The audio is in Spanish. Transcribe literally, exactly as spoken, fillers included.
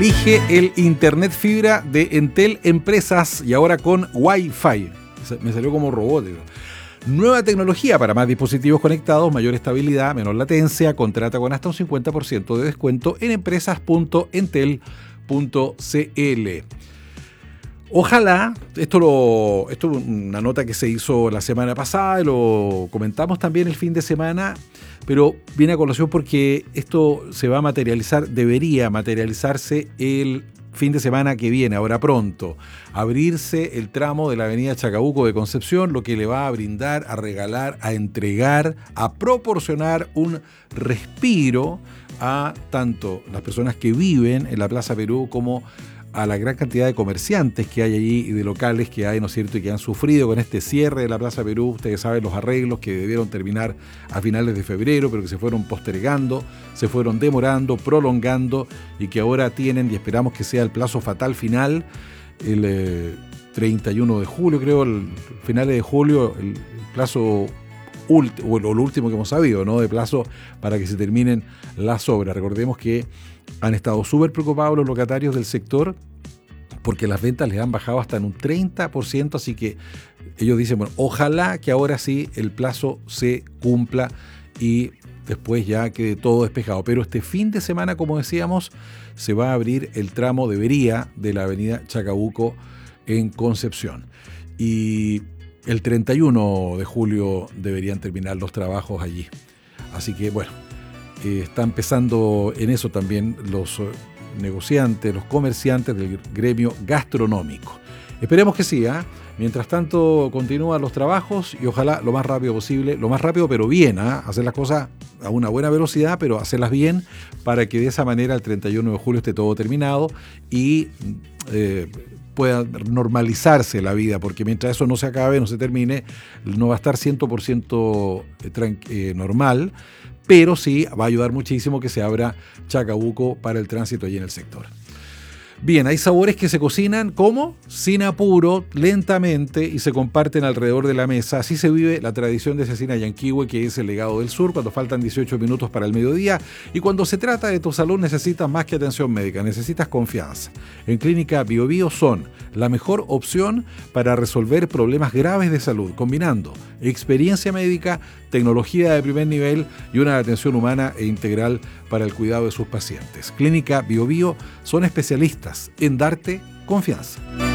Elige el Internet fibra de Entel Empresas y ahora con Wi-Fi. Me salió como robótico. Nueva tecnología para más dispositivos conectados, mayor estabilidad, menor latencia. Contrata con hasta un cincuenta por ciento de descuento en empresas punto entel punto c l. Ojalá, esto, lo, esto es una nota que se hizo la semana pasada y lo comentamos también el fin de semana, pero viene a colación porque esto se va a materializar, debería materializarse el fin de semana que viene, ahora pronto. Abrirse el tramo de la avenida Chacabuco de Concepción, lo que le va a brindar, a regalar, a entregar, a proporcionar un respiro a tanto las personas que viven en la Plaza Perú como a la gran cantidad de comerciantes que hay allí y de locales que hay, ¿no es cierto?, y que han sufrido con este cierre de la Plaza Perú. Ustedes saben los arreglos que debieron terminar a finales de febrero, pero que se fueron postergando, se fueron demorando, prolongando y que ahora tienen, y esperamos que sea el plazo fatal final, el eh, treinta y uno de julio, creo, el finales de julio, el plazo ulti- o lo último que hemos sabido, ¿no?, de plazo para que se terminen las obras. Recordemos que han estado súper preocupados los locatarios del sector porque las ventas les han bajado hasta en un treinta por ciento, así que ellos dicen, bueno, ojalá que ahora sí el plazo se cumpla y después ya quede todo despejado. Pero este fin de semana, como decíamos, se va a abrir el tramo, debería, de la avenida Chacabuco en Concepción. Y el treinta y uno de julio deberían terminar los trabajos allí. Así que, bueno, Eh, está empezando en eso también los eh, negociantes, los comerciantes del gremio gastronómico. Esperemos que sí, ¿eh? Mientras tanto continúan los trabajos y ojalá lo más rápido posible, lo más rápido pero bien, ¿eh? Hacer las cosas a una buena velocidad, pero hacerlas bien para que de esa manera el treinta y uno de julio esté todo terminado y eh, pueda normalizarse la vida, porque mientras eso no se acabe, no se termine, no va a estar cien por ciento tranqu- eh, normal, pero sí va a ayudar muchísimo que se abra Chacabuco para el tránsito allí en el sector. Bien, hay sabores que se cocinan, ¿cómo? Sin apuro, lentamente, y se comparten alrededor de la mesa. Así se vive la tradición de Cecina Yanquihue, que es el legado del sur, cuando faltan dieciocho minutos para el mediodía. Y cuando se trata de tu salud, necesitas más que atención médica, necesitas confianza. En Clínica Bio Bio son la mejor opción para resolver problemas graves de salud, combinando experiencia médica, tecnología de primer nivel y una atención humana e integral para el cuidado de sus pacientes. Clínica Bio Bio son especialistas en darte confianza.